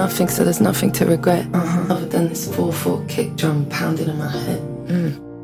nothing, so there's nothing to regret. Other than this 4/4 kick drum pounding in my head.